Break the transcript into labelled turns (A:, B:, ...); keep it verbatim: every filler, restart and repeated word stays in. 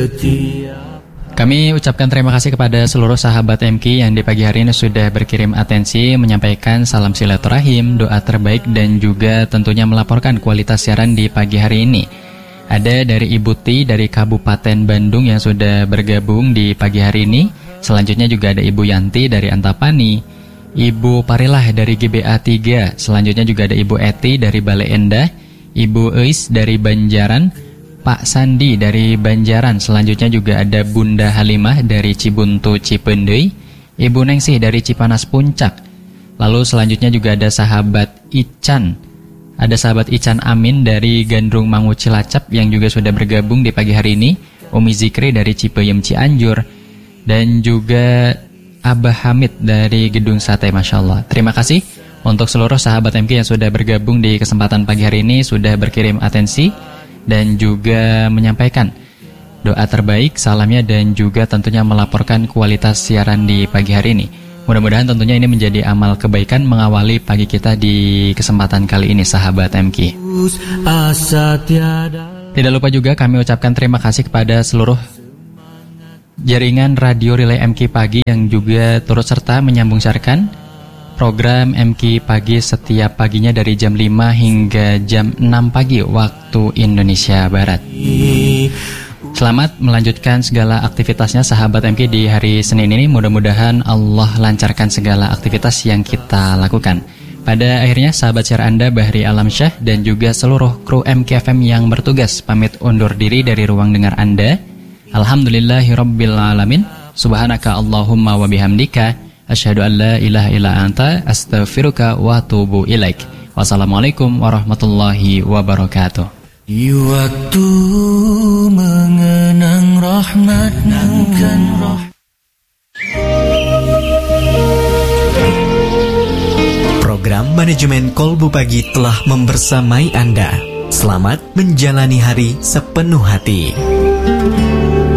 A: setiap.
B: Kami ucapkan terima kasih kepada seluruh sahabat M K yang di pagi hari ini sudah berkirim atensi, menyampaikan salam silaturahim, doa terbaik, dan juga tentunya melaporkan kualitas siaran di pagi hari ini. Ada dari Ibu Ti dari Kabupaten Bandung yang sudah bergabung di pagi hari ini. Selanjutnya juga ada Ibu Yanti dari Antapani, Ibu Parilah dari G B A tiga. Selanjutnya juga ada Ibu Eti dari Bale Endah, Ibu Eis dari Banjaran, Pak Sandi dari Banjaran. Selanjutnya juga ada Bunda Halimah dari Cibuntu Cipendei, Ibu Nengsih dari Cipanas Puncak. Lalu selanjutnya juga ada sahabat Ican. Ada sahabat Ican Amin dari Gandrung Mangu Cilacap yang juga sudah bergabung di pagi hari ini. Umi Zikri dari Cipeyem Cianjur. Dan juga Abah Hamid dari Gedung Sate, Masya Allah. Terima kasih untuk seluruh sahabat M K yang sudah bergabung di kesempatan pagi hari ini, sudah berkirim atensi dan juga menyampaikan doa terbaik, salamnya, dan juga tentunya melaporkan kualitas siaran di pagi hari ini. Mudah-mudahan tentunya ini menjadi amal kebaikan mengawali pagi kita di kesempatan kali ini, sahabat M K. Tidak lupa juga kami ucapkan terima kasih kepada seluruh jaringan radio Relay M K Pagi yang juga turut serta menyambung siarkan program M K Pagi setiap paginya dari jam lima hingga jam enam pagi waktu Indonesia Barat. Selamat melanjutkan segala aktivitasnya sahabat M K di hari Senin ini. Mudah-mudahan Allah lancarkan segala aktivitas yang kita lakukan. Pada akhirnya sahabat siar Anda Bahri Alamsyah dan juga seluruh kru M K F M yang bertugas pamit undur diri dari ruang dengar Anda. Alhamdulillahirabbil alamin. Subhanaka Allahumma wa bihamdika asyhadu an la ilaha illa anta astaghfiruka wa atubu ilaik. Wassalamualaikum warahmatullahi wabarakatuh.
A: Di waktu mengenang rahmat nangkan roh.
C: Program Manajemen Kolbu Pagi telah membersamai Anda. Selamat menjalani hari sepenuh hati.